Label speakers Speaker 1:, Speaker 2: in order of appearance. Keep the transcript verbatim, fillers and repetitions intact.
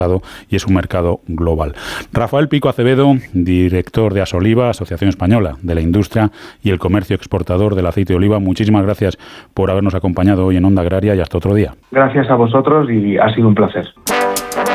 Speaker 1: y es un mercado global. Rafael Pico Acevedo, director de Asoliva, Asociación Española de la Industria y el Comercio Exportador del Aceite de Oliva, muchísimas gracias por habernos acompañado hoy en Onda Agraria y hasta otro día.
Speaker 2: Gracias a vosotros y ha sido un placer.